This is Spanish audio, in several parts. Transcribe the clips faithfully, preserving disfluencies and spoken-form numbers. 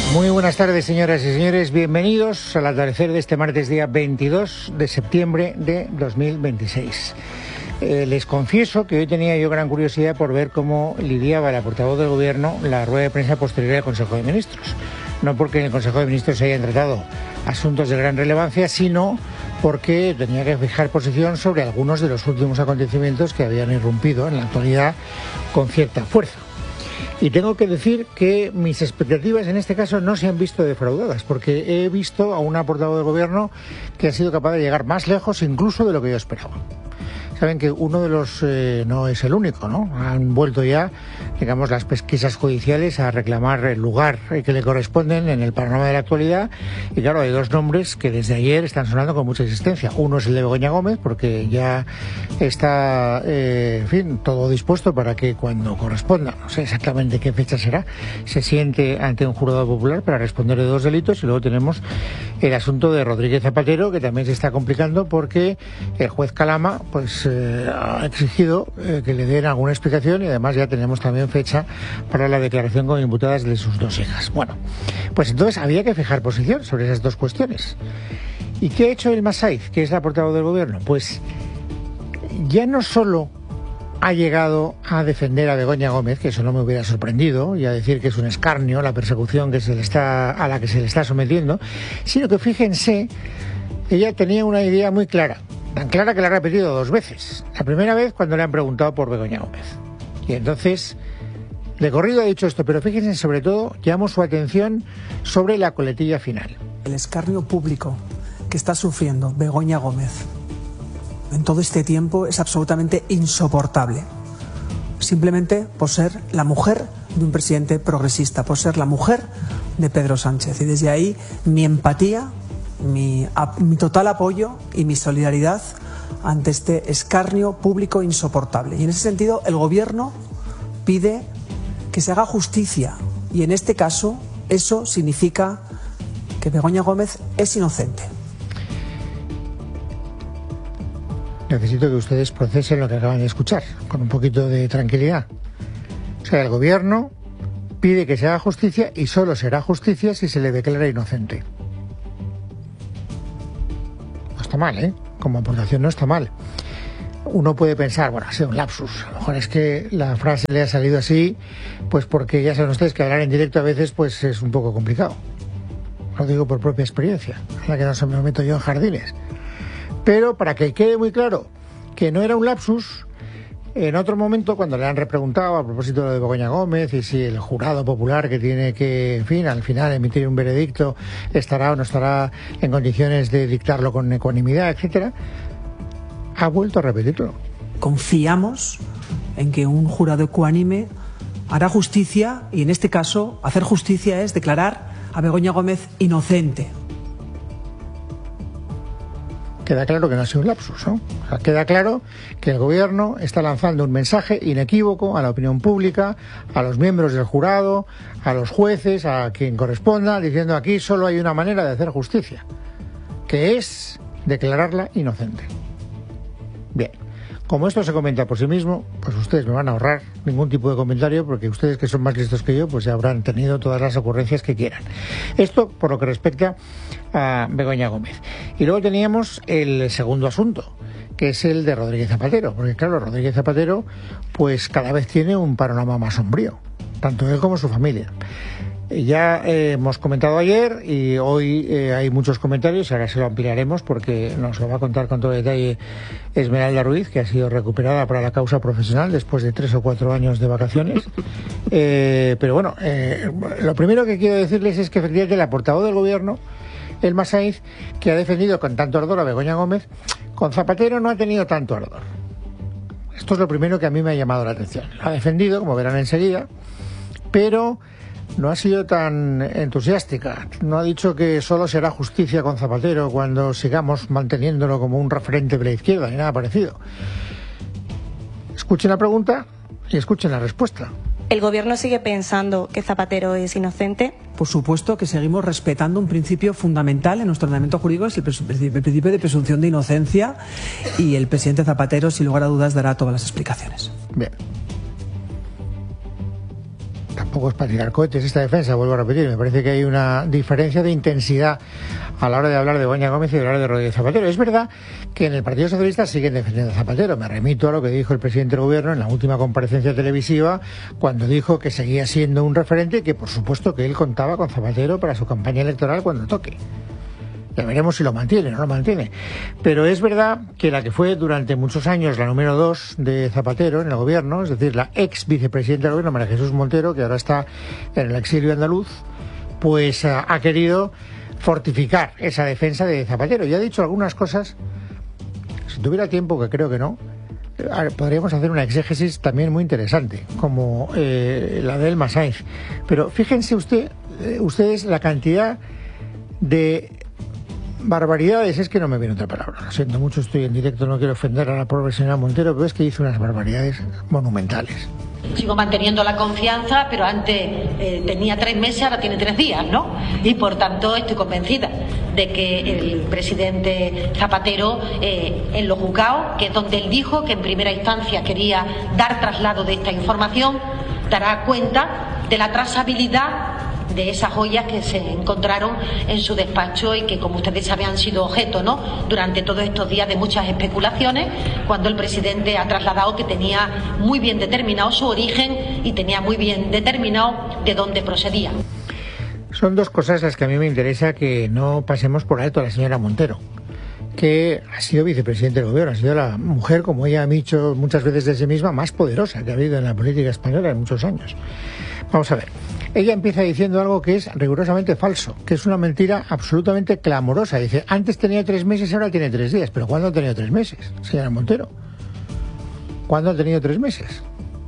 Muy buenas tardes, señoras y señores. Bienvenidos al atardecer de este martes, día veintidós de septiembre de dos mil veintiséis. Eh, les confieso que hoy tenía yo gran curiosidad por ver cómo lidiaba la portavoz del Gobierno la rueda de prensa posterior al Consejo de Ministros. No porque en el Consejo de Ministros se hayan tratado asuntos de gran relevancia, sino porque tenía que fijar posición sobre algunos de los últimos acontecimientos que habían irrumpido en la actualidad con cierta fuerza. Y tengo que decir que mis expectativas en este caso no se han visto defraudadas, porque he visto a una portavoz del Gobierno que ha sido capaz de llegar más lejos incluso de lo que yo esperaba. Saben que uno de los, eh, no es el único, ¿no? Han vuelto ya, digamos, las pesquisas judiciales a reclamar el lugar que le corresponden en el panorama de la actualidad. Y claro, hay dos nombres que desde ayer están sonando con mucha insistencia. Uno es el de Begoña Gómez, porque ya está, eh, en fin, todo dispuesto para que cuando corresponda, no sé exactamente qué fecha será, se siente ante un jurado popular para responder de dos delitos. Y luego tenemos el asunto de Rodríguez Zapatero, que también se está complicando porque el juez Calama, pues, Eh, ha exigido eh, que le den alguna explicación, y además ya tenemos también fecha para la declaración como imputadas de sus dos hijas. Bueno, pues entonces había que fijar posición sobre esas dos cuestiones. ¿Y qué ha hecho Elma Saiz, que es la portavoz del Gobierno? Pues ya no solo ha llegado a defender a Begoña Gómez, que eso no me hubiera sorprendido, y a decir que es un escarnio la persecución que se le está, a la que se le está sometiendo, sino que fíjense, ella tenía una idea muy clara. Tan clara que la ha repetido dos veces. La primera vez cuando le han preguntado por Begoña Gómez. Y entonces, de corrido ha dicho esto, pero fíjense, sobre todo, llamo su atención sobre la coletilla final. El escarnio público que está sufriendo Begoña Gómez en todo este tiempo es absolutamente insoportable. Simplemente por ser la mujer de un presidente progresista, por ser la mujer de Pedro Sánchez. Y desde ahí, mi empatía, Mi, a, mi total apoyo y mi solidaridad ante este escarnio público insoportable. Y en ese sentido, el Gobierno pide que se haga justicia. Y en este caso, eso significa que Begoña Gómez es inocente. Necesito que ustedes procesen lo que acaban de escuchar, con un poquito de tranquilidad. O sea, el Gobierno pide que se haga justicia, y solo será justicia si se le declara inocente. Está mal, ¿eh? Como aportación no está mal. Uno puede pensar, bueno, ha sido un lapsus. A lo mejor es que la frase le ha salido así, pues porque ya saben ustedes que hablar en directo a veces pues es un poco complicado. Lo digo por propia experiencia, en la que no se me meto yo en jardines. Pero para que quede muy claro que no era un lapsus, en otro momento, cuando le han repreguntado a propósito de Begoña Gómez y si el jurado popular que tiene que, en fin, al final emitir un veredicto estará o no estará en condiciones de dictarlo con ecuanimidad, etcétera, ha vuelto a repetirlo. Confiamos en que un jurado ecuánime hará justicia, y en este caso hacer justicia es declarar a Begoña Gómez inocente. Queda claro que no ha sido un lapsus, ¿no? O sea, queda claro que el Gobierno está lanzando un mensaje inequívoco a la opinión pública, a los miembros del jurado, a los jueces, a quien corresponda, diciendo aquí solo hay una manera de hacer justicia, que es declararla inocente. Bien, como esto se comenta por sí mismo, pues ustedes me van a ahorrar ningún tipo de comentario, porque ustedes, que son más listos que yo, pues ya habrán tenido todas las ocurrencias que quieran. Esto por lo que respecta a Begoña Gómez. Y luego teníamos el segundo asunto, que es el de Rodríguez Zapatero, porque claro, Rodríguez Zapatero pues cada vez tiene un panorama más sombrío, tanto él como su familia. Ya eh, hemos comentado ayer, y hoy eh, hay muchos comentarios, ahora se lo ampliaremos porque nos lo va a contar con todo detalle Esmeralda Ruiz, que ha sido recuperada para la causa profesional después de tres o cuatro años de vacaciones. Eh, pero bueno, eh, lo primero que quiero decirles es que efectivamente la portavoz del Gobierno, Elma Saiz, que ha defendido con tanto ardor a Begoña Gómez, con Zapatero no ha tenido tanto ardor. Esto es lo primero que a mí me ha llamado la atención. Lo ha defendido, como verán enseguida, pero no ha sido tan entusiástica. No ha dicho que solo será justicia con Zapatero cuando sigamos manteniéndolo como un referente de la izquierda, ni nada parecido. Escuchen la pregunta y escuchen la respuesta. ¿El Gobierno sigue pensando que Zapatero es inocente? Por supuesto que seguimos respetando un principio fundamental en nuestro ordenamiento jurídico, es el, el principio de presunción de inocencia, y el presidente Zapatero, sin lugar a dudas, dará todas las explicaciones. Bien. tampoco es para tirar cohetes esta defensa, vuelvo a repetir, me parece que hay una diferencia de intensidad a la hora de hablar de Begoña Gómez y de hablar de Rodríguez Zapatero. Es verdad que en el Partido Socialista siguen defendiendo a Zapatero. Me remito a lo que dijo el presidente del Gobierno en la última comparecencia televisiva, cuando dijo que seguía siendo un referente y que por supuesto que él contaba con Zapatero para su campaña electoral cuando toque. Ya veremos si lo mantiene o no lo mantiene. Pero es verdad que la que fue durante muchos años la número dos de Zapatero en el gobierno, es decir, la ex vicepresidenta del gobierno, María Jesús Montero, que ahora está en el exilio andaluz, pues ha, ha querido fortificar esa defensa de Zapatero. Y ha dicho algunas cosas, si tuviera tiempo, que creo que no, podríamos hacer una exégesis también muy interesante, como eh, la de Elma Sainz. Pero fíjense usted, eh, ustedes la cantidad de barbaridades, es que no me viene otra palabra, lo siento mucho, estoy en directo, no quiero ofender a la pobre señora Montero, pero es que hizo unas barbaridades monumentales. Sigo manteniendo la confianza, pero antes eh, tenía tres meses, ahora tiene tres días, ¿no? Y por tanto estoy convencida de que el presidente Zapatero, eh, en los juzgados, que es donde él dijo que en primera instancia quería dar traslado de esta información, dará cuenta de la trazabilidad de esas joyas que se encontraron en su despacho y que, como ustedes saben, han sido objeto, ¿no?, durante todos estos días de muchas especulaciones, cuando el presidente ha trasladado que tenía muy bien determinado su origen y tenía muy bien determinado de dónde procedía. Son dos cosas las que a mí me interesa que no pasemos por alto a la señora Montero, que ha sido vicepresidente del gobierno, ha sido la mujer, como ella ha dicho muchas veces de sí misma, más poderosa que ha habido en la política española en muchos años. Vamos a ver. Ella empieza diciendo algo que es rigurosamente falso, que es una mentira absolutamente clamorosa. Dice, antes tenía tres meses, ahora tiene tres días. ¿Pero cuándo ha tenido tres meses, señora Montero? ¿Cuándo ha tenido tres meses?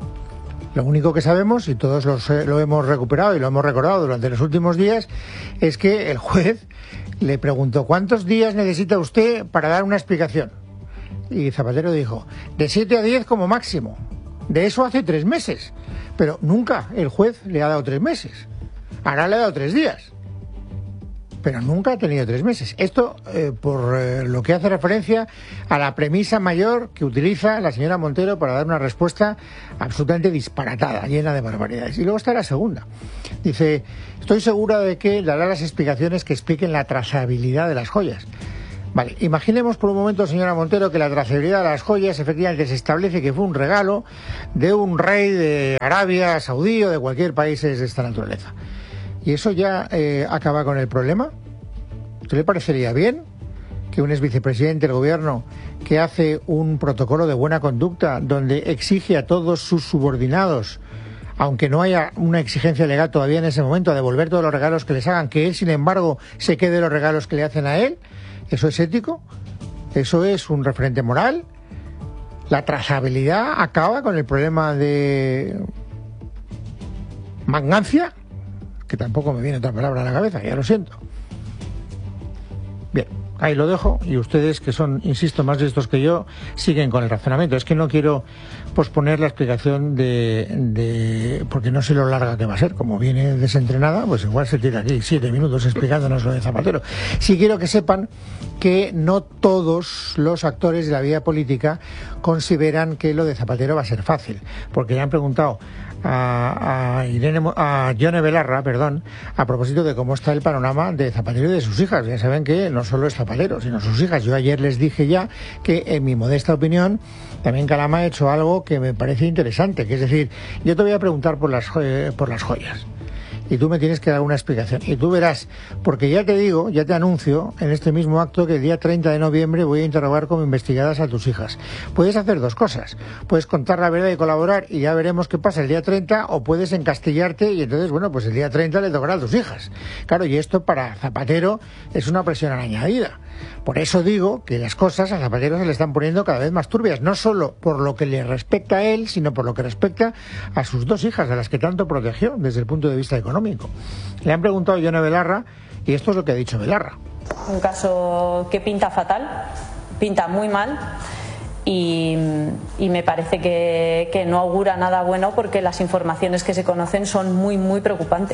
Lo único que sabemos, y todos los, eh, lo hemos recuperado y lo hemos recordado durante los últimos días, es que el juez le preguntó, ¿cuántos días necesita usted para dar una explicación? Y Zapatero dijo, de siete a diez como máximo. De eso hace tres meses. Pero nunca el juez le ha dado tres meses. Ahora le ha dado tres días. Pero nunca ha tenido tres meses. Esto eh, por eh, lo que hace referencia a la premisa mayor que utiliza la señora Montero para dar una respuesta absolutamente disparatada, llena de barbaridades. Y luego está la segunda. Dice, estoy segura de que dará las explicaciones que expliquen la trazabilidad de las joyas. Vale, imaginemos por un momento, señora Montero, que la trazabilidad de las joyas efectivamente se establece que fue un regalo de un rey de Arabia Saudí o de cualquier país de esta naturaleza. ¿Y eso ya eh, acaba con el problema? ¿Usted le parecería bien que un ex vicepresidente del gobierno que hace un protocolo de buena conducta donde exige a todos sus subordinados, aunque no haya una exigencia legal todavía en ese momento, a devolver todos los regalos que les hagan, que él, sin embargo, se quede los regalos que le hacen a él? ¿Eso es ético? ¿Eso es un referente moral? ¿La trazabilidad acaba con el problema de magnancia? Que tampoco me viene otra palabra a la cabeza, ya lo siento. Bien, ahí lo dejo, y ustedes, que son, insisto, más listos que yo, siguen con el razonamiento. Es que no quiero posponer la explicación de, de porque no sé lo larga que va a ser. Como viene desentrenada, pues igual se tira aquí siete minutos explicándonos lo de Zapatero. Sí quiero que sepan que no todos los actores de la vida política consideran que lo de Zapatero va a ser fácil, porque le han preguntado a, a Irene, a Yone Belarra, perdón, a propósito de cómo está el panorama de Zapatero y de sus hijas. Ya saben que no solo es Zapatero, sino sus hijas. Yo ayer les dije ya que, en mi modesta opinión, también Calama ha hecho algo que me parece interesante, que es decir, yo te voy a preguntar por las, eh, por las joyas, y tú me tienes que dar una explicación, y tú verás, porque ya te digo, ya te anuncio en este mismo acto que el día treinta de noviembre voy a interrogar como investigadas a tus hijas. Puedes hacer dos cosas: puedes contar la verdad y colaborar, y ya veremos qué pasa el día treinta, o puedes encastillarte y entonces, bueno, pues el día treinta le tocará a tus hijas. Claro, y esto para Zapatero es una presión añadida. Por eso digo que las cosas a Zapatero se le están poniendo cada vez más turbias, no solo por lo que le respecta a él, sino por lo que respecta a sus dos hijas, a las que tanto protegió desde el punto de vista económico. Le han preguntado a Yone Belarra, y esto es lo que ha dicho Belarra. Un caso que pinta fatal, pinta muy mal, y, y me parece que, que no augura nada bueno, porque las informaciones que se conocen son muy, muy preocupantes.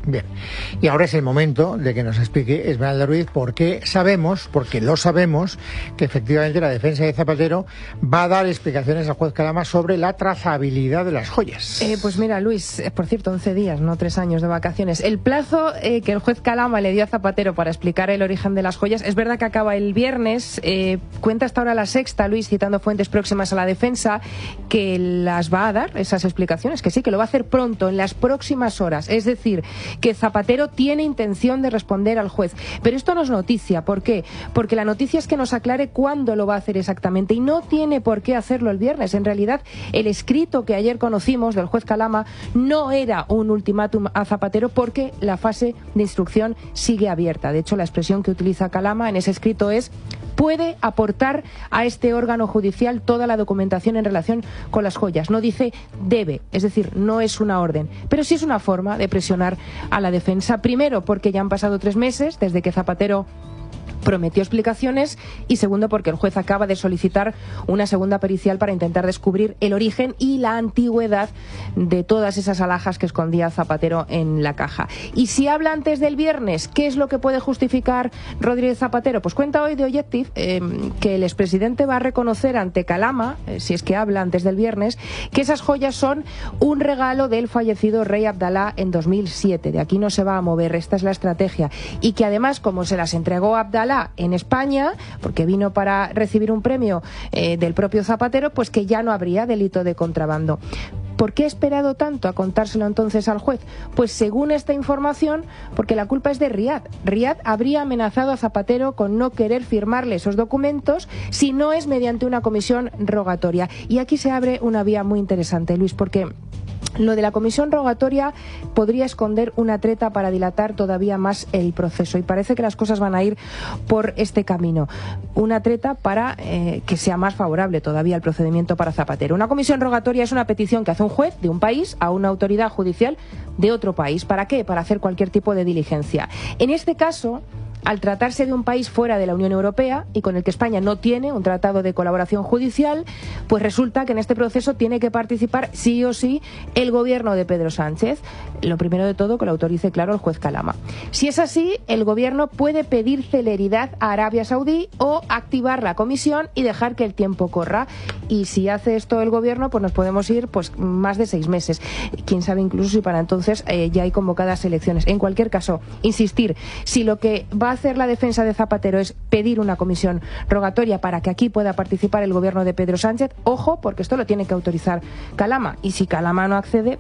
Bien, y ahora es el momento de que nos explique Esmeralda Ruiz por qué sabemos, porque lo sabemos, que efectivamente la defensa de Zapatero va a dar explicaciones al juez Calama sobre la trazabilidad de las joyas. Eh, pues mira, Luis, eh, por cierto, once días, no tres años de vacaciones. El plazo eh, que el juez Calama le dio a Zapatero para explicar el origen de las joyas, es verdad que acaba el viernes, eh, cuenta hasta ahora La Sexta, Luis, citando fuentes próximas a la defensa, que las va a dar, esas explicaciones, que sí, que lo va a hacer pronto, en las próximas horas. Es decir, que Zapatero tiene intención de responder al juez. Pero esto no es noticia. ¿Por qué? Porque la noticia es que nos aclare cuándo lo va a hacer exactamente, y no tiene por qué hacerlo el viernes. En realidad, el escrito que ayer conocimos del juez Calama no era un ultimátum a Zapatero, porque la fase de instrucción sigue abierta. De hecho, la expresión que utiliza Calama en ese escrito es: puede aportar a este órgano judicial toda la documentación en relación con las joyas. No dice debe, es decir, no es una orden, pero sí es una forma de presionar a la defensa. Primero, porque ya han pasado tres meses desde que Zapatero prometió explicaciones, y segundo, porque el juez acaba de solicitar una segunda pericial para intentar descubrir el origen y la antigüedad de todas esas alhajas que escondía Zapatero en la caja. Y si habla antes del viernes, ¿qué es lo que puede justificar Rodríguez Zapatero? Pues cuenta hoy de Objective eh, que el expresidente va a reconocer ante Calama, eh, si es que habla antes del viernes, que esas joyas son un regalo del fallecido rey Abdalá en dos mil siete. De aquí no se va a mover, esta es la estrategia. Y que además, como se las entregó Abdalá en España, porque vino para recibir un premio eh, del propio Zapatero, pues que ya no habría delito de contrabando. ¿Por qué ha esperado tanto a contárselo entonces al juez? Pues según esta información, porque la culpa es de Riad. Riad habría amenazado a Zapatero con no querer firmarle esos documentos si no es mediante una comisión rogatoria. Y aquí se abre una vía muy interesante, Luis, porque lo de la comisión rogatoria podría esconder una treta para dilatar todavía más el proceso, y parece que las cosas van a ir por este camino. Una treta para eh, que sea más favorable todavía el procedimiento para Zapatero. Una comisión rogatoria es una petición que hace un juez de un país a una autoridad judicial de otro país. ¿Para qué? Para hacer cualquier tipo de diligencia. En este caso, al tratarse de un país fuera de la Unión Europea y con el que España no tiene un tratado de colaboración judicial, pues resulta que en este proceso tiene que participar sí o sí el gobierno de Pedro Sánchez. Lo primero de todo, que lo autorice, claro, el juez Calama. Si es así, el gobierno puede pedir celeridad a Arabia Saudí o activar la comisión y dejar que el tiempo corra. Y si hace esto el gobierno, pues nos podemos ir pues más de seis meses. Quién sabe incluso si para entonces eh, ya hay convocadas elecciones. En cualquier caso, insistir, si lo que va a hacer la defensa de Zapatero es pedir una comisión rogatoria para que aquí pueda participar el gobierno de Pedro Sánchez, ojo, porque esto lo tiene que autorizar Calama, y si Calama no accede,